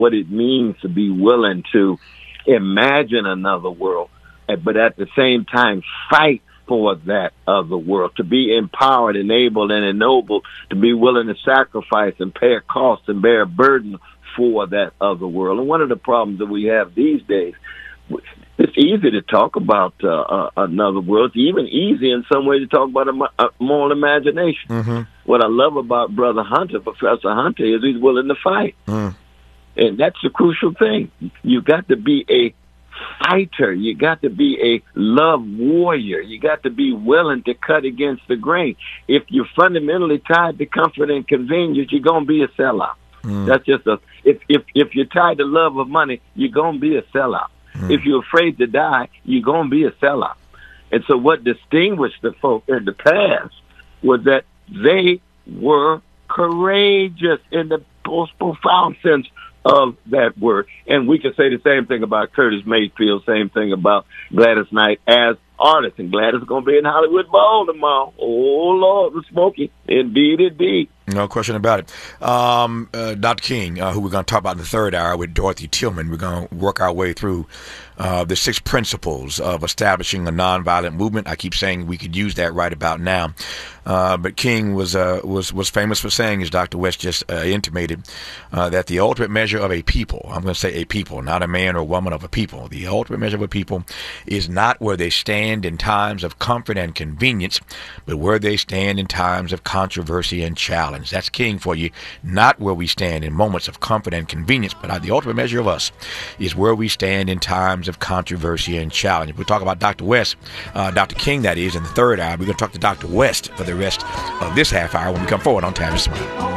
what it means to be willing to imagine another world, but at the same time fight for that other world, to be empowered, enabled, and ennobled, to be willing to sacrifice and pay a cost and bear a burden for that other world. And one of the problems that we have these days, it's easy to talk about another world. It's even easy in some ways to talk about a moral imagination. Mm-hmm. What I love about Brother Hunter, Professor Hunter, is he's willing to fight. Mm. And that's the crucial thing. You got to be a fighter. You got to be a love warrior. You got to be willing to cut against the grain. If you're fundamentally tied to comfort and convenience, you're going to be a sellout. Mm. That's just if you're tied to love of money, you're going to be a sellout. Mm. If you're afraid to die, you're going to be a sellout. And so what distinguished the folk in the past was that they were courageous in the most profound sense of that word. And we can say the same thing about Curtis Mayfield, same thing about Gladys Knight as artists. And Gladys is going to be in Hollywood Bowl tomorrow. Oh, Lord, the Smokey. Indeed. No question about it. Dr. King, who we're going to talk about in the third hour with Dorothy Tillman, we're going to work our way through the 6 principles of establishing a nonviolent movement. I keep saying we could use that right about now. But King was famous for saying, as Dr. West just intimated, that the ultimate measure of a people, I'm going to say a people, not a man or woman, of a people, the ultimate measure of a people is not where they stand in times of comfort and convenience, but where they stand in times of controversy and challenge. That's King for you. Not where we stand in moments of comfort and convenience, but the ultimate measure of us is where we stand in times of controversy and challenge. We'll talk about Dr. West, Dr. King, that is, in the third hour. We're going to talk to Dr. West for the rest of this half hour when we come forward on Time to Smile.